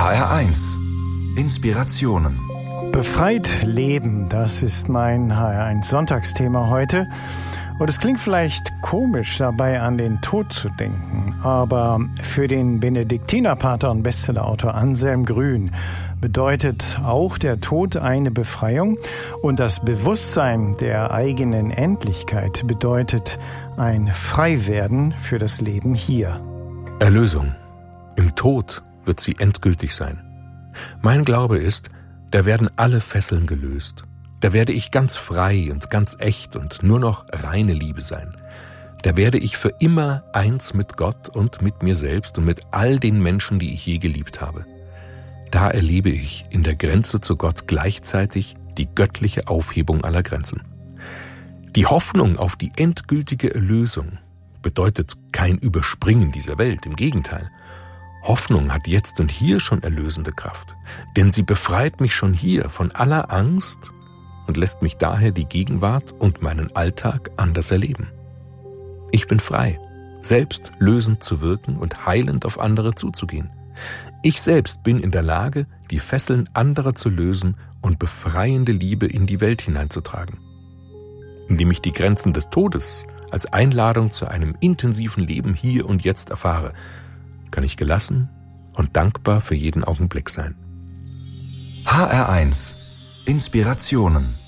HR1 Inspirationen. Befreit leben, das ist mein HR1 Sonntagsthema heute. Und es klingt vielleicht komisch, dabei an den Tod zu denken. Aber für den Benediktinerpater und Bestsellerautor Anselm Grün bedeutet auch der Tod eine Befreiung. Und das Bewusstsein der eigenen Endlichkeit bedeutet ein Freiwerden für das Leben hier. Erlösung. Im Tod wird sie endgültig sein. Mein Glaube ist, da werden alle Fesseln gelöst. Da werde ich ganz frei und ganz echt und nur noch reine Liebe sein. Da werde ich für immer eins mit Gott und mit mir selbst und mit all den Menschen, die ich je geliebt habe. Da erlebe ich in der Grenze zu Gott gleichzeitig die göttliche Aufhebung aller Grenzen. Die Hoffnung auf die endgültige Erlösung bedeutet kein Überspringen dieser Welt, im Gegenteil. Hoffnung hat jetzt und hier schon erlösende Kraft, denn sie befreit mich schon hier von aller Angst und lässt mich daher die Gegenwart und meinen Alltag anders erleben. Ich bin frei, selbst lösend zu wirken und heilend auf andere zuzugehen. Ich selbst bin in der Lage, die Fesseln anderer zu lösen und befreiende Liebe in die Welt hineinzutragen. Indem ich die Grenzen des Todes als Einladung zu einem intensiven Leben hier und jetzt erfahre, kann ich gelassen und dankbar für jeden Augenblick sein. HR1 Inspirationen.